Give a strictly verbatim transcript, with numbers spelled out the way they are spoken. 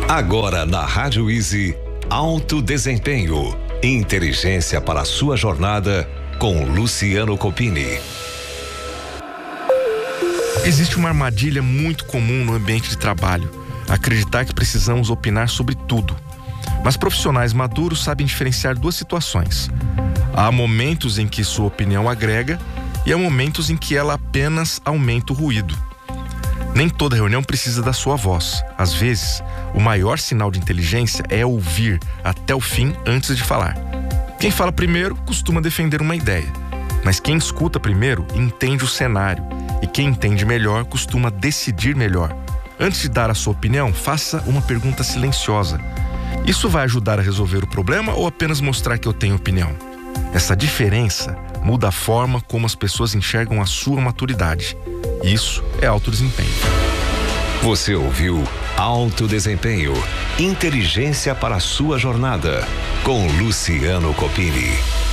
Agora na Rádio Easy, Alto Desempenho, inteligência para a sua jornada com Luciano Copini. Existe uma armadilha muito comum no ambiente de trabalho: acreditar que precisamos opinar sobre tudo. Mas profissionais maduros sabem diferenciar duas situações. Há momentos em que sua opinião agrega e há momentos em que ela apenas aumenta o ruído. Nem toda reunião precisa da sua voz. Às vezes, o maior sinal de inteligência é ouvir até o fim antes de falar. Quem fala primeiro costuma defender uma ideia, mas quem escuta primeiro entende o cenário, e quem entende melhor costuma decidir melhor. Antes de dar a sua opinião, faça uma pergunta silenciosa. Isso vai ajudar a resolver o problema ou apenas mostrar que eu tenho opinião? Essa diferença muda a forma como as pessoas enxergam a sua maturidade. Isso é alto desempenho. Você ouviu Alto Desempenho, inteligência para a sua jornada, com Luciano Copini.